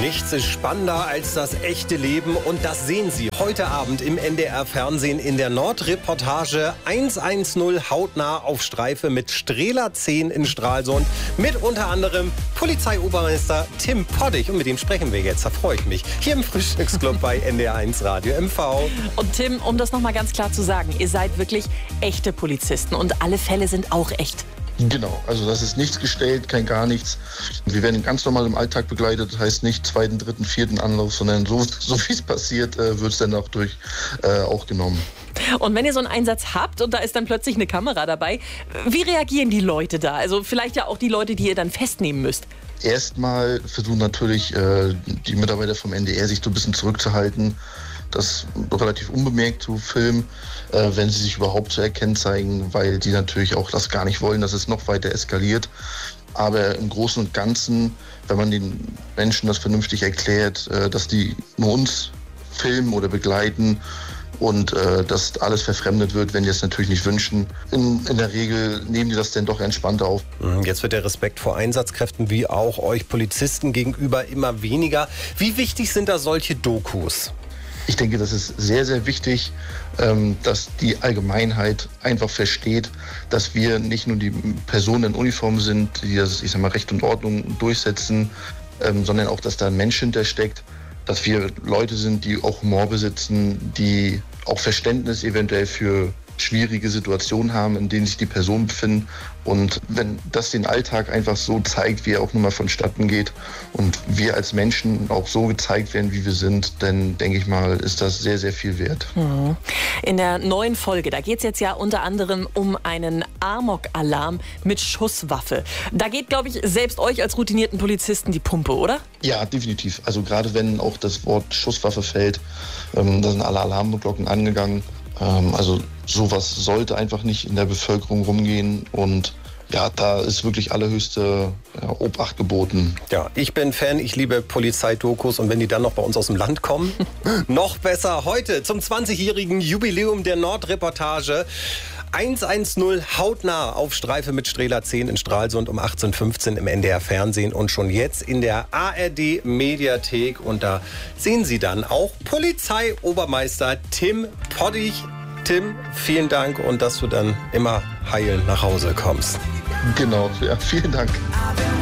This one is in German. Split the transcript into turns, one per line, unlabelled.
Nichts ist spannender als das echte Leben und das sehen Sie heute Abend im NDR-Fernsehen in der Nordreportage 110 hautnah auf Streife mit Strehler 10 in Stralsund mit unter anderem Polizeiobermeister Tim Poddig und mit dem sprechen wir jetzt, da freue ich mich, hier im Frühstücksclub bei NDR1 Radio MV.
Und Tim, um das nochmal ganz klar zu sagen, ihr seid wirklich echte Polizisten und alle Fälle sind auch echt.
Genau, also das ist nichts gestellt, kein gar nichts. Wir werden ganz normal im Alltag begleitet, das heißt nicht zweiten, dritten, vierten Anlauf, sondern so wie es passiert, wird es dann auch genommen.
Und wenn ihr so einen Einsatz habt und da ist dann plötzlich eine Kamera dabei, wie reagieren die Leute da? Also vielleicht ja auch die Leute, die ihr dann festnehmen müsst.
Erstmal versuchen natürlich die Mitarbeiter vom NDR sich so ein bisschen zurückzuhalten, das relativ unbemerkt zu filmen, wenn sie sich überhaupt zu erkennen zeigen, weil die natürlich auch das gar nicht wollen, dass es noch weiter eskaliert. Aber im Großen und Ganzen, wenn man den Menschen das vernünftig erklärt, dass die nur uns filmen oder begleiten und dass alles verfremdet wird, wenn die es natürlich nicht wünschen. In der Regel nehmen die das dann doch entspannter auf.
Jetzt wird der Respekt vor Einsatzkräften wie auch euch Polizisten gegenüber immer weniger. Wie wichtig sind da solche Dokus?
Ich denke, das ist sehr, sehr wichtig, dass die Allgemeinheit einfach versteht, dass wir nicht nur die Personen in Uniform sind, die das, Recht und Ordnung durchsetzen, sondern auch, dass da ein Mensch hintersteckt, dass wir Leute sind, die auch Humor besitzen, die auch Verständnis eventuell für schwierige Situationen haben, in denen sich die Personen befinden. Und wenn das den Alltag einfach so zeigt, wie er auch nun mal vonstatten geht und wir als Menschen auch so gezeigt werden, wie wir sind, dann denke ich mal, ist das sehr, sehr viel wert.
In der neuen Folge, da geht es jetzt ja unter anderem um einen Amok-Alarm mit Schusswaffe. Da geht, glaube ich, selbst euch als routinierten Polizisten die Pumpe, oder?
Ja, definitiv. Also gerade wenn auch das Wort Schusswaffe fällt, da sind alle Alarmglocken angegangen. Also sowas sollte einfach nicht in der Bevölkerung rumgehen und ja, da ist wirklich allerhöchste Obacht geboten.
Ja, ich bin Fan, ich liebe Polizeidokus und wenn die dann noch bei uns aus dem Land kommen, noch besser. Heute zum 20-jährigen Jubiläum der Nordreportage 110 hautnah auf Streife mit Strehler 10 in Stralsund um 18:15 Uhr im NDR-Fernsehen und schon jetzt in der ARD-Mediathek. Und da sehen Sie dann auch Polizeiobermeister Tim Poddig. Tim, vielen Dank und dass du dann immer heil nach Hause kommst.
Genau, ja, vielen Dank.